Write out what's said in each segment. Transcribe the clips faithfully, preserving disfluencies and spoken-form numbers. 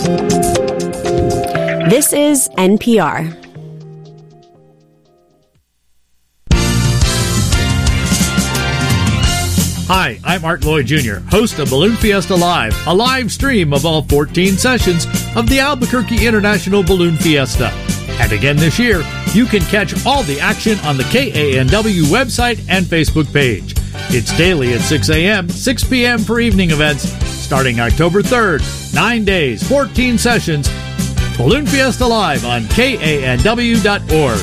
This is N P R. Hi, I'm Art Lloyd Junior, host of Balloon Fiesta Live, a live stream of all fourteen sessions of the Albuquerque International Balloon Fiesta. And again this year, you can catch all the action on the K A N W website and Facebook page. It's daily at six a.m., six p.m. for evening events, starting October third. Nine days, fourteen sessions. Balloon Fiesta Live on K A N W dot org.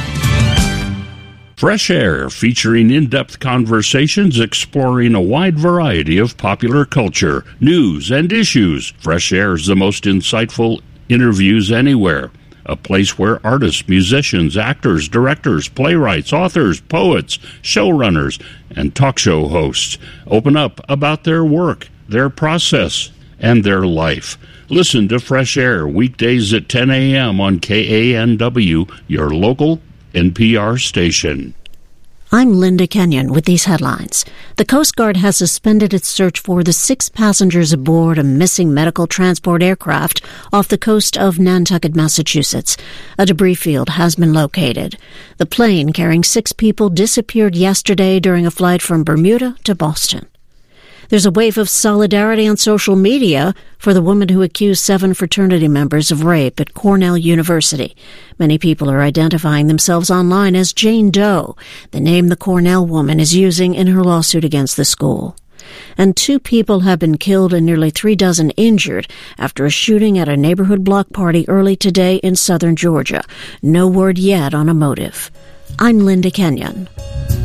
Fresh Air, featuring in-depth conversations exploring a wide variety of popular culture, news, and issues. Fresh Air is the most insightful interviews anywhere. A place where artists, musicians, actors, directors, playwrights, authors, poets, showrunners, and talk show hosts open up about their work, their process, and their life. Listen to Fresh Air weekdays at ten a.m. on K A N W, your local N P R station. I'm Linda Kenyon with these headlines. The Coast Guard has suspended its search for the six passengers aboard a missing medical transport aircraft off the coast of Nantucket, Massachusetts. A debris field has been located. The plane carrying six people disappeared yesterday during a flight from Bermuda to Boston. There's a wave of solidarity on social media for the woman who accused seven fraternity members of rape at Cornell University. Many people are identifying themselves online as Jane Doe, the name the Cornell woman is using in her lawsuit against the school. And two people have been killed and nearly three dozen injured after a shooting at a neighborhood block party early today in southern Georgia. No word yet on a motive. I'm Linda Kenyon.